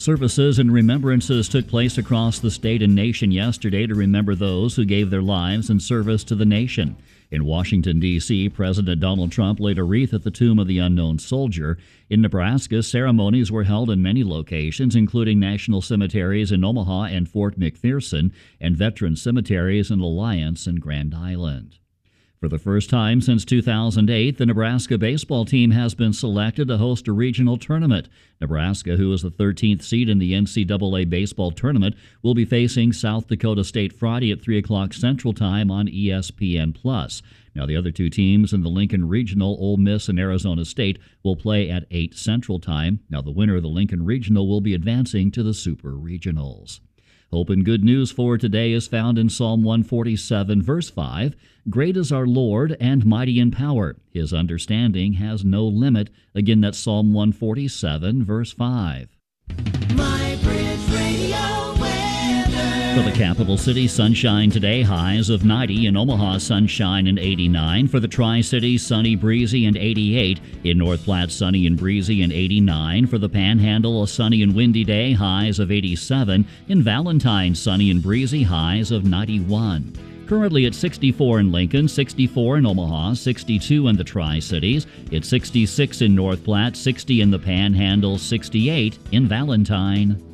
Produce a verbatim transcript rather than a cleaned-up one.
Services and remembrances took place across the state and nation yesterday to remember those who gave their lives in service to the nation. In Washington, D C, President Donald Trump laid a wreath at the tomb of the unknown soldier. In Nebraska, ceremonies were held in many locations, including national cemeteries in Omaha and Fort McPherson, and veteran cemeteries in Alliance and Grand Island. For the first time since two thousand eight, the Nebraska baseball team has been selected to host a regional tournament. Nebraska, who is the thirteenth seed in the N C double A baseball tournament, will be facing South Dakota State Friday at three o'clock Central Time on E S P N plus. Now, the other two teams in the Lincoln Regional, Ole Miss and Arizona State, will play at eight Central Time. Now, the winner of the Lincoln Regional will be advancing to the Super Regionals. Hope and good news for today is found in Psalm one forty-seven, verse five. Great is our Lord and mighty in power. His understanding has no limit. Again, that's Psalm one forty-seven, verse five. My Bridge Radio weather. For the capital city, sunshine today, highs of ninety. In Omaha, sunshine and eighty-nine. For the Tri-Cities, sunny, breezy, and eighty-eight. In North Platte, sunny and breezy and eighty-nine. For the Panhandle, a sunny and windy day, highs of eighty-seven. In Valentine, sunny and breezy, highs of ninety-one. Currently at sixty-four in Lincoln, sixty-four in Omaha, sixty-two in the Tri-Cities. It's sixty-six in North Platte, sixty in the Panhandle, sixty-eight in Valentine.